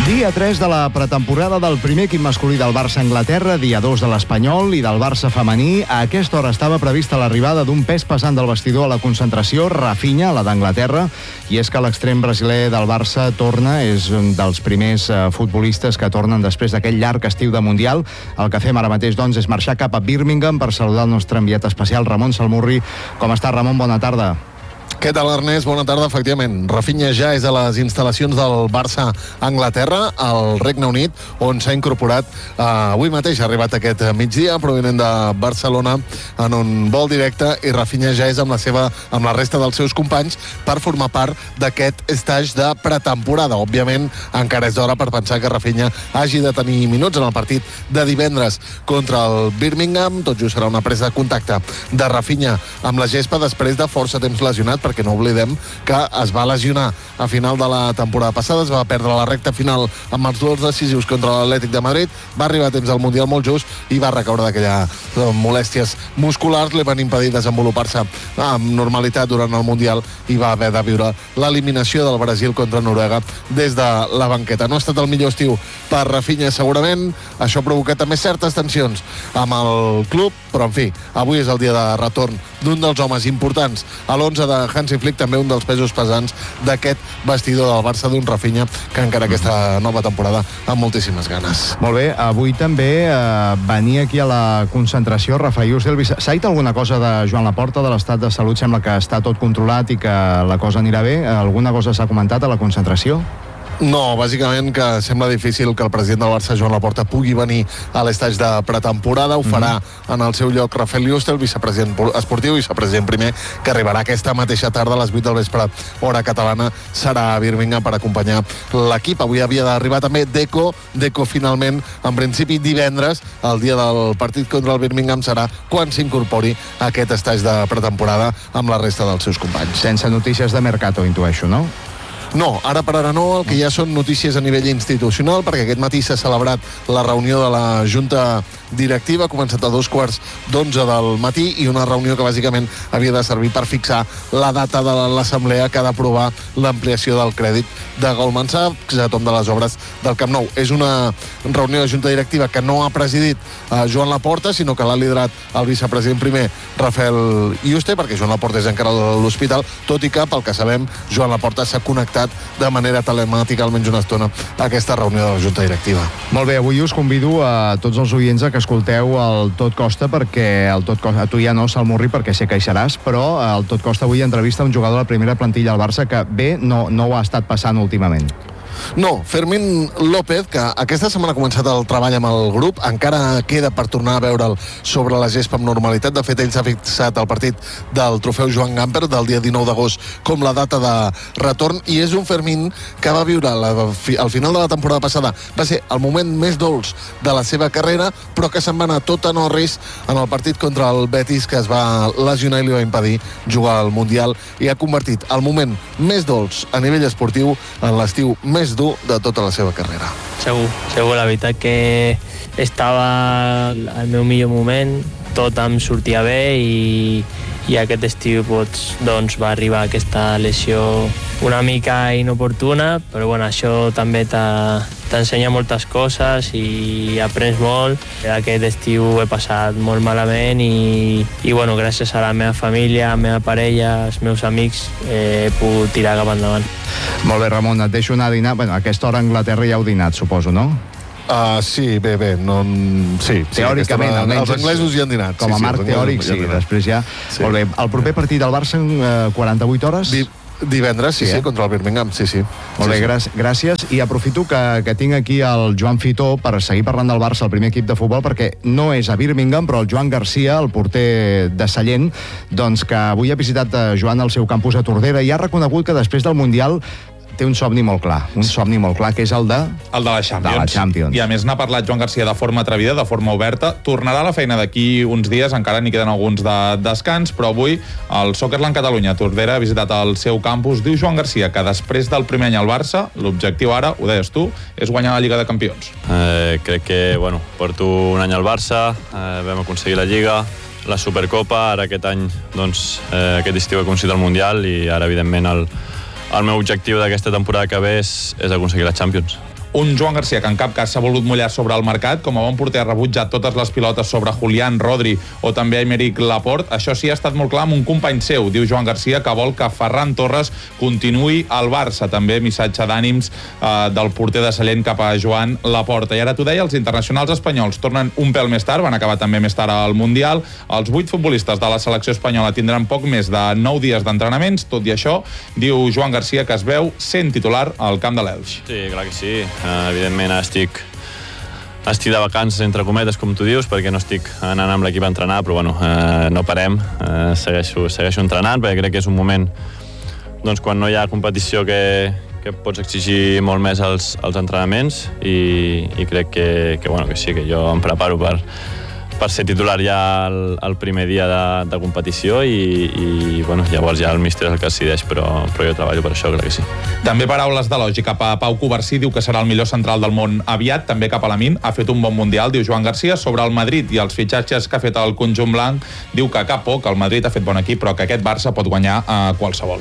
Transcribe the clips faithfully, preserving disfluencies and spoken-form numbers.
Dia tres de la pretemporada del primer equip masculí del Barça a Anglaterra, dia dos de l'Espanyol i del Barça femení. A aquesta hora estava prevista l'arribada d'un pes pesant del vestidor a la concentració, Rafinha, la d'Anglaterra, i és que l'extrem brasiler del Barça torna, és un dels primers eh, futbolistes que tornen després d'aquell llarg estiu de Mundial. El que fem ara mateix, doncs, és marxar cap a Birmingham per saludar el nostre enviat especial, Ramon Salmurri. Com està, Ramon? Bona tarda. Què tal, Ernest? Bona tarda. Efectivament, Rafinha ja és a les instal·lacions del Barça a Anglaterra, al Regne Unit, on s'ha incorporat eh, avui mateix. Ha arribat aquest migdia, provinent de Barcelona, en un vol directe, i Rafinha ja és amb la seva, amb la resta dels seus companys per formar part d'aquest estatge de pretemporada. Òbviament, encara és d'hora per pensar que Rafinha hagi de tenir minuts en el partit de divendres contra el Birmingham. Tot just serà una presa de contacte de Rafinha amb la gespa després de força temps lesionat, perquè no oblidem que es va lesionar a final de la temporada passada, es va perdre la recta final amb els duels decisius contra l'Atlètic de Madrid, va arribar a temps del Mundial molt just i va recaure d'aquelles molèsties musculars, li van impedir desenvolupar-se amb normalitat durant el Mundial i va haver de viure l'eliminació del Brasil contra Noruega des de la banqueta. No ha estat el millor estiu per Rafinha, segurament. Això ha provocat també certes tensions amb el club, però en fi, avui és el dia de retorn d'un dels homes importants a l'onze de Hansi Flick, també un dels pesos pesants d'aquest vestidor del Barça, d'un Rafinha que encara aquesta nova temporada amb moltíssimes ganes. Molt bé, avui també eh, venia aquí a la concentració Rafael Yuste. S'ha dit alguna cosa de Joan Laporta, de l'estat de salut? Sembla que està tot controlat i que la cosa anirà bé. Alguna cosa s'ha comentat a la concentració? No, bàsicament que sembla difícil que el president del Barça, Joan Laporta, pugui venir a l'estatge de pretemporada. Ho farà mm-hmm. en el seu lloc Rafael Yuste, el vicepresident esportiu i vicepresident primer, que arribarà aquesta mateixa tarda a les vuit del vespre, hora catalana. Serà a Birmingham per acompanyar l'equip. Avui havia d'arribar també Deco. Deco finalment, en principi divendres, el dia del partit contra el Birmingham, serà quan s'incorpori a aquest estatge de pretemporada amb la resta dels seus companys. Sense notícies de mercato, intueixo, no? No, ara per ara no, el que ja són notícies a nivell institucional, perquè aquest matí s'ha celebrat la reunió de la Junta Directiva, ha començat a dos quarts d'onze del matí, i una reunió que bàsicament havia de servir per fixar la data de l'assemblea que ha d'aprovar l'ampliació del crèdit de Goldman Sachs a tomb de les obres del Camp Nou. És una reunió de Junta Directiva que no ha presidit eh, Joan Laporta, sinó que l'ha liderat el vicepresident primer, Rafael Yuste, perquè Joan Laporta és encara a l'hospital, tot i que, pel que sabem, Joan Laporta s'ha connectat de manera telemàtica almenys una estona a aquesta reunió de la Junta Directiva. Molt bé, avui us convido a tots els oients a que escolteu el Tot Costa, perquè el Tot Costa, a tu ja no, Salmurri, perquè sé que hi seràs, però el Tot Costa avui entrevista un jugador de la primera plantilla al Barça que bé no, no ho ha estat passant últimament. No, Fermín López, que aquesta setmana ha començat el treball amb el grup, encara queda per tornar a veure'l sobre la gespa amb normalitat. De fet, ell s'ha fixat el partit del trofeu Joan Gamper del dia dinou d'agost com la data de retorn, i és un Fermín que va viure la, al final de la temporada passada, va ser el moment més dolç de la seva carrera, però que se'n va anar tot a Norris en el partit contra el Betis, que es va lesionar i li va impedir jugar al Mundial, i ha convertit el moment més dolç a nivell esportiu en l'estiu més dur de tota la seva carrera. Segur, segur, la veritat que estava al meu millor moment, tot em sortia bé, i, i aquest estiu doncs, doncs va arribar aquesta lesió una mica inoportuna, però bueno, això també t'ensenya moltes coses i aprens molt. Aquest estiu he passat molt malament i, i bueno, gràcies a la meva família, a la meva parella, als meus amics, eh, he pogut tirar cap endavant. Molt bé, Ramon, et deixo anar a dinar. Bueno, a aquesta hora a Anglaterra ja heu dinat, suposo, no? Uh, sí, bé, bé, no, sí, teòricament, sí, almenys els anglesos hi han dinat. Com a sí, marc sí, teòric, sí, ja després ja... Sí. Molt bé, el proper partit del Barça en eh, quaranta-vuit hores? Di divendres, sí, sí, eh? sí, contra el Birmingham, sí, sí. Molt sí, bé, sí. gràcies, i aprofito que, que tinc aquí el Joan Fitó per seguir parlant del Barça, el primer equip de futbol, perquè no és a Birmingham, però el Joan Garcia, el porter de Sallent, doncs que avui ha visitat, Joan, el seu campus a Tordera, i ha reconegut que després del Mundial té un somni molt clar, un somni molt clar, que és el de... El de la Champions. De la Champions. I a més n'ha parlat Joan Garcia de forma atrevida, de forma oberta. Tornarà a la feina d'aquí uns dies, encara n'hi queden alguns de descans, però avui el Soccerland Catalunya Tordera ha visitat el seu campus. Diu Joan Garcia que després del primer any al Barça, l'objectiu ara, ho deies tu, és guanyar la Lliga de Campions. Eh, crec que, bueno, porto un any al Barça, eh, vam aconseguir la Lliga, la Supercopa, ara aquest any, doncs, eh, aquest estiu he aconseguit el Mundial, i ara, evidentment, el El meu objectiu d'aquesta temporada que ve és, és aconseguir la Champions. Un Joan Garcia que en cap cas s'ha volgut mullar sobre el mercat, com a bon porter ha rebutjat totes les pilotes sobre Julián, Rodri o també Aymeric Laporte. Això sí, ha estat molt clar amb un company seu, diu Joan Garcia, que vol que Ferran Torres continuï al Barça. També missatge d'ànims eh, del porter de Sallent cap a Joan Laporta. I ara t'ho deia, els internacionals espanyols tornen un pèl més tard, van acabar també més tard al Mundial. Els vuit futbolistes de la selecció espanyola tindran poc més de nou dies d'entrenaments. Tot i això, diu Joan Garcia que es veu sent titular al camp de l'Elx. Sí, clar que sí. Uh, evidentment estic estic de vacances, entre cometes, com tu dius, perquè no estic anant amb l'equip a entrenar, però bueno, uh, no parem. Uh, segueixo, segueixo entrenant, perquè crec que és un moment doncs, quan no hi ha competició que, que pots exigir molt més els, els entrenaments i, i crec que, que, bueno, que sí, que jo em preparo per per ser titular ja el, el primer dia de, de competició i, i bueno, llavors ja el míster és el que decideix, però, però jo treballo per això, crec que sí. També paraules d'elogi cap a Pau Covarsí, diu que serà el millor central del món aviat, també cap a l'Amin, ha fet un bon mundial, diu Joan Garcia. Sobre el Madrid i els fitxatges que ha fet el conjunt blanc, diu que cap por, que el Madrid ha fet bon equip, però que aquest Barça pot guanyar a qualsevol.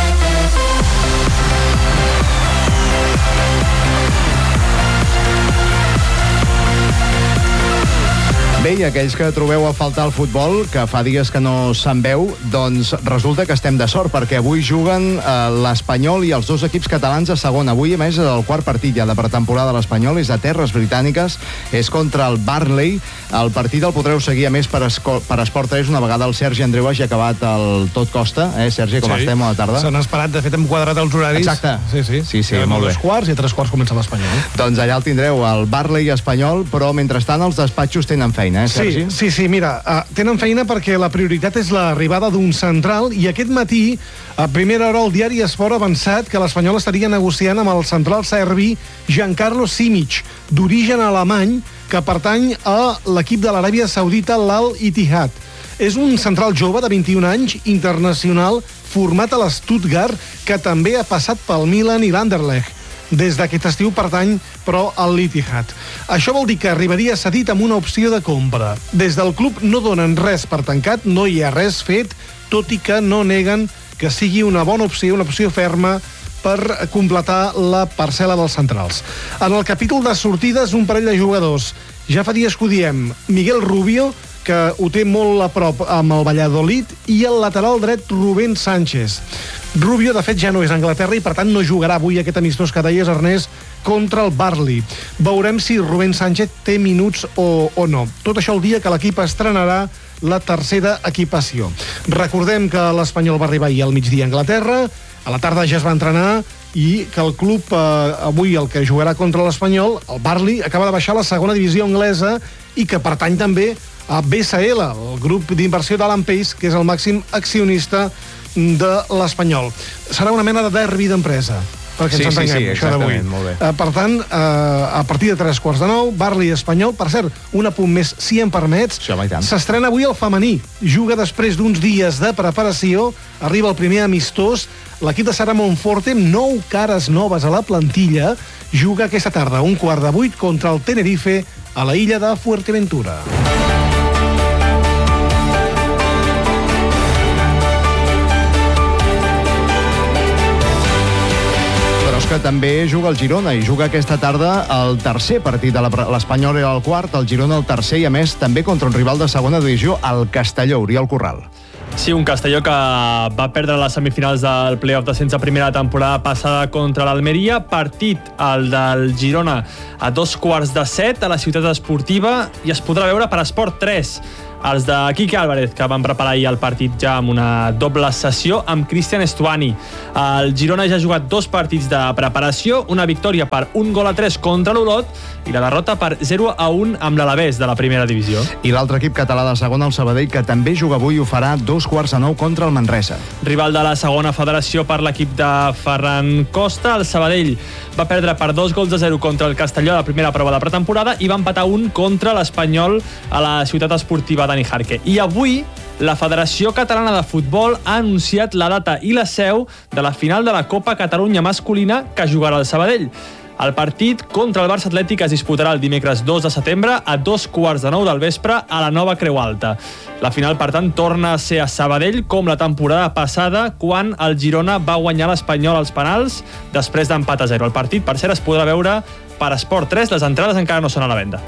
Bé, i aquells que trobeu a faltar el futbol, que fa dies que no se'n veu, doncs resulta que estem de sort, perquè avui juguen eh, l'Espanyol i els dos equips catalans a segona. Avui, a més, és el quart partit ja de pretemporada de l'Espanyol, és a Terres Britàniques, és contra el Burnley. El partit el podreu seguir, a més, per, Esco per Esport tres. Una vegada el Sergi Andreu hagi acabat el Tot Costa. Eh, Sergi, com sí. estem a la tarda? S'han esperat, de fet, hem quadrat els horaris. Exacte. Sí, sí. sí, sí molt bé. Dos quarts i a tres quarts comença l'Espanyol. Doncs allà el tindreu, el Burnley Espanyol, però mentrestant els despatxos tenen feina, eh, Sergi? Sí, sí, sí, mira, uh, tenen feina perquè la prioritat és l'arribada d'un central i aquest matí, a primera hora, el diari Esport ha avançat que l'Espanyol estaria negociant amb el central serbi Giancarlo Simic, d'origen alemany, que pertany a l'equip de l'Aràbia Saudita, l'Al Ittihad. És un central jove de vint-i-un anys, internacional, format a l'Stuttgart, que també ha passat pel Milan i l'Anderlecht. Des d'aquest estiu pertany, però, al Ittihad. Això vol dir que arribaria cedit amb una opció de compra. Des del club no donen res per tancat, no hi ha res fet, tot i que no neguen que sigui una bona opció, una opció ferma per completar la parcel·la dels centrals. En el capítol de sortides, un parell de jugadors. Ja fa dies que ho diem. Miguel Rubio, que ho té molt a prop amb el Valladolid, i el lateral dret Rubén Sánchez. Rubio, de fet, ja no és a Anglaterra i, per tant, no jugarà avui aquest amistós que deies, Ernest, contra el Burnley. Veurem si Rubén Sánchez té minuts o, o no. Tot això el dia que l'equip estrenarà la tercera equipació. Recordem que l'Espanyol va arribar ahir al migdia a Anglaterra, a la tarda ja es va entrenar i que el club eh, avui el que jugarà contra l'Espanyol, el Burnley, acaba de baixar a la segona divisió anglesa i que pertany també a B S L, el grup d'inversió d'Alan Pace, que és el màxim accionista de l'Espanyol. Serà una mena de derbi d'empresa, perquè sí, ens entenguem, sí, sí, això d'avui. Uh, per tant, uh, a partir de tres quarts de nou, Burnley Espanyol, per cert, un apunt més, si em permets, s'estrena avui el femení. Juga després d'uns dies de preparació, arriba el primer amistós, l'equip de Sara Monforte, amb nou cares noves a la plantilla, juga aquesta tarda, un quart de vuit, contra el Tenerife, a la illa de Fuerteventura. Que també juga el Girona i juga aquesta tarda el tercer partit de l'Espanyol, era el quart, el Girona el tercer i a més també contra un rival de segona divisió, el Castelló, Oriol Corral. Sí, un Castelló que va perdre les semifinals del play-off descens a primera temporada passada contra l'Almeria, partit el del Girona a dos quarts de set a la ciutat esportiva i es podrà veure per Esport tres. Els de Quique Álvarez, que van preparar ahir el partit ja amb una doble sessió amb Cristian Estuani. El Girona ja ha jugat dos partits de preparació, una victòria per un gol a tres contra l'Olot i la derrota per zero a un amb l'Alavés de la primera divisió. I l'altre equip català de segona, el Sabadell, que també juga avui i ho farà dos quarts a nou contra el Manresa. Rival de la segona federació per l'equip de Ferran Costa, el Sabadell va perdre per dos gols a zero contra el Castelló a la primera prova de pretemporada i va empatar un contra l'Espanyol a la ciutat esportiva Dani Jarque. I avui la Federació Catalana de Futbol ha anunciat la data i la seu de la final de la Copa Catalunya masculina que jugarà el Sabadell. El partit contra el Barça Atlètic es disputarà el dimecres dos de setembre a dos quarts de nou del vespre a la nova Creu Alta. La final, per tant, torna a ser a Sabadell com la temporada passada quan el Girona va guanyar l'Espanyol als penals després d'empat a zero. El partit, per cert, es podrà veure per Esport tres. Les entrades encara no són a la venda.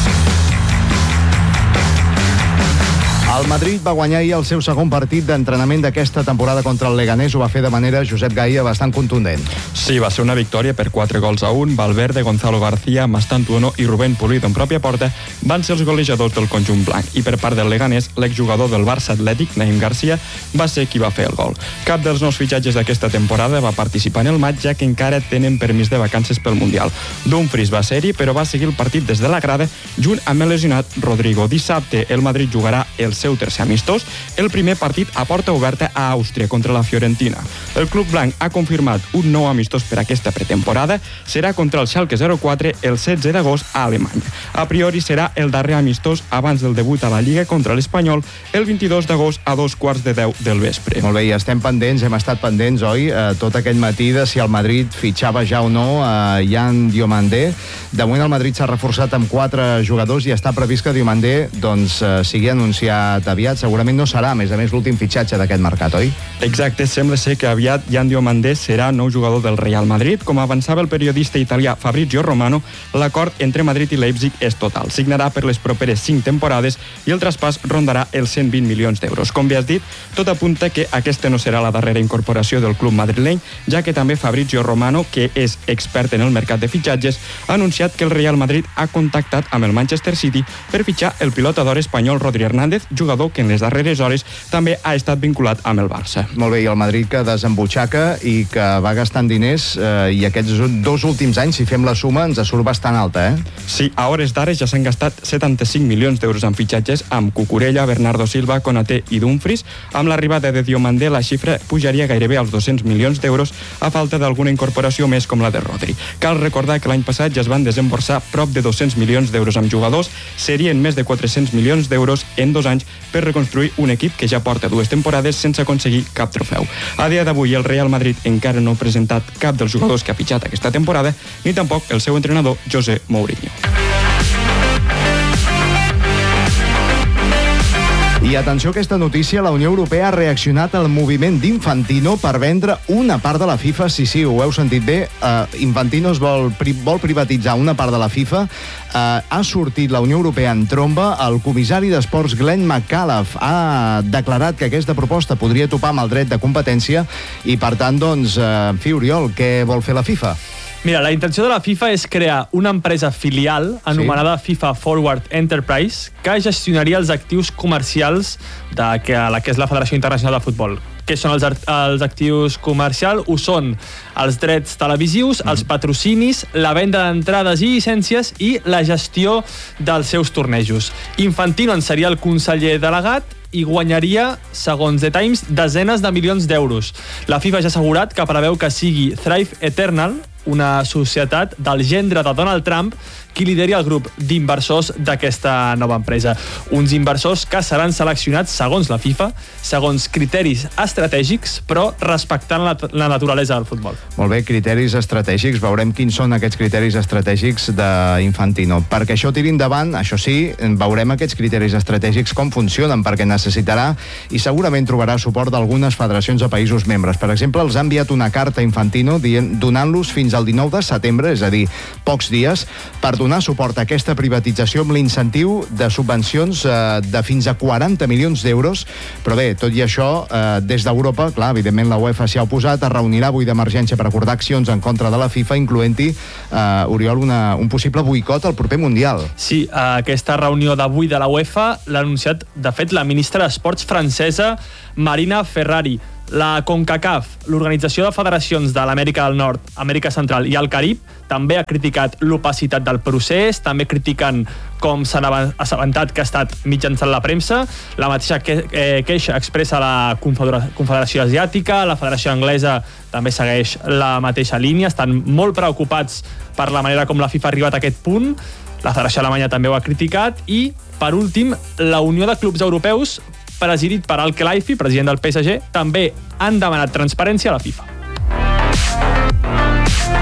El Madrid va guanyar ahir el seu segon partit d'entrenament d'aquesta temporada contra el Leganés. Ho va fer de manera, Josep Gaia, bastant contundent. Sí, va ser una victòria per quatre gols a un. Valverde, Gonzalo García, Mastantuono i Rubén Pulido en pròpia porta van ser els golejadors del conjunt blanc. I per part del Leganés, l'exjugador del Barça Atlètic, Naim García, va ser qui va fer el gol. Cap dels nous fitxatges d'aquesta temporada va participar en el maig, ja que encara tenen permís de vacances pel Mundial. Dumfries va ser-hi, però va seguir el partit des de la grada, junt amb el lesionat Rodrigo. Dissabte, el Madrid jugarà el seu tercer amistós, el primer partit a porta oberta a Àustria contra la Fiorentina. El club blanc ha confirmat un nou amistós per aquesta pretemporada, serà contra el Schalke zero quatre el setze d'agost a Alemanya. A priori serà el darrer amistós abans del debut a la Lliga contra l'Espanyol el vint-i-dos d'agost a dos quarts de deu del vespre. Molt bé, i estem pendents, hem estat pendents, oi, eh, tot aquell matí de si el Madrid fitxava ja o no a Yan Diomandé. De moment el Madrid s'ha reforçat amb quatre jugadors i està previst que Diomandé doncs, eh, sigui anunciat aviat. Segurament no serà, a més a més, l'últim fitxatge d'aquest mercat, oi? Exacte, sembla ser que aviat Yan Diomandé serà nou jugador del Real Madrid. Com avançava el periodista italià Fabrizio Romano, l'acord entre Madrid i Leipzig és total. Signarà per les properes cinc temporades i el traspàs rondarà els cent vint milions d'euros. Com bé has dit, tot apunta que aquesta no serà la darrera incorporació del club madrileny, ja que també Fabrizio Romano, que és expert en el mercat de fitxatges, ha anunciat que el Real Madrid ha contactat amb el Manchester City per fitxar el pilotador espanyol Rodri Hernández, jugador que en les darreres hores també ha estat vinculat amb el Barça. Molt bé, i el Madrid que desembutxaca i que va gastant diners eh, i aquests dos últims anys, si fem la suma, ens surt bastant alta, eh? Sí, a hores d'ara ja s'han gastat setanta-cinc milions d'euros en fitxatges amb Cucurella, Bernardo Silva, Konaté i Dumfries. Amb l'arribada de Diomandé, la xifra pujaria gairebé als dos-cents milions d'euros a falta d'alguna incorporació més com la de Rodri. Cal recordar que l'any passat ja es van desemborsar prop de dos-cents milions d'euros amb jugadors, serien més de quatre-cents milions d'euros en dos anys per reconstruir un equip que ja porta dues temporades sense aconseguir cap trofeu. A dia d'avui el Real Madrid encara no ha presentat cap dels jugadors que ha fitxat aquesta temporada, ni tampoc el seu entrenador José Mourinho. I atenció a aquesta notícia, la Unió Europea ha reaccionat al moviment d'Infantino per vendre una part de la FIFA. Sí, sí, ho heu sentit bé. Uh, Infantino es vol, pri vol privatitzar una part de la FIFA. Uh, ha sortit la Unió Europea en tromba. El comissari d'Esports, Glenn McAuliffe, ha declarat que aquesta proposta podria topar amb el dret de competència i, per tant, doncs, uh, en fi, Oriol, què vol fer la FIFA? Mira, la intenció de la FIFA és crear una empresa filial anomenada sí. FIFA Forward Enterprise que gestionaria els actius comercials de que, la que és la Federació Internacional de Futbol. Què són els, els actius comercials? Ho són els drets televisius, mm. els patrocinis, la venda d'entrades i llicències i la gestió dels seus tornejos. Infantino en seria el conseller delegat i guanyaria, segons The Times, desenes de milions d'euros. La FIFA ja ha assegurat que preveu que sigui Thrive Eternal, una societat del gendre de Donald Trump, qui lideri el grup d'inversors d'aquesta nova empresa. Uns inversors que seran seleccionats, segons la FIFA, segons criteris estratègics, però respectant la, la naturalesa del futbol. Molt bé, criteris estratègics. Veurem quins són aquests criteris estratègics d'Infantino. Perquè això tiri endavant, això sí, veurem aquests criteris estratègics com funcionen, perquè necessitarà i segurament trobarà suport d'algunes federacions de països membres. Per exemple, els ha enviat una carta a Infantino donant-los fins al dinou de setembre, és a dir, pocs dies, per donar suport a aquesta privatització amb l'incentiu de subvencions eh, de fins a quaranta milions d'euros. Però bé, tot i això, eh, des d'Europa, clar, evidentment la UEFA s'hi ha oposat, es reunirà avui d'emergència per acordar accions en contra de la FIFA, incloent-hi, eh, Oriol, una, un possible boicot al proper Mundial. Sí, aquesta reunió d'avui de la UEFA l'ha anunciat, de fet, la ministra d'Esports francesa, Marina Ferrari. La CONCACAF, l'Organització de Federacions de l'Amèrica del Nord, Amèrica Central i el Carib, també ha criticat l'opacitat del procés, també critiquen com s'han assabentat que ha estat mitjançant la premsa. La mateixa que, eh, queixa expressa la Confederació Asiàtica, la Federació Anglesa també segueix la mateixa línia, estan molt preocupats per la manera com la FIFA ha arribat a aquest punt. La Federació Alemanya també ho ha criticat i, per últim, la Unió de Clubs Europeus, presidit per Al-Khelaifi, president del P S G, també han demanat transparència a la FIFA.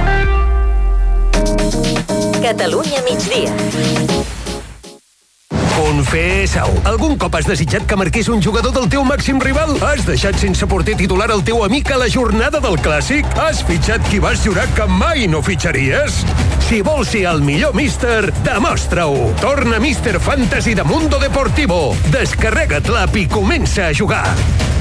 Catalunya migdia. Confessa-ho. Algun cop has desitjat que marqués un jugador del teu màxim rival? Has deixat sense porter titular el teu amic a la jornada del Clàssic? Has fitxat qui vas jurar que mai no fitxaries? Si vols ser el millor míster, demostra-ho. Torna míster Fantasy de Mundo Deportivo. Descarrega't l'app i comença a jugar.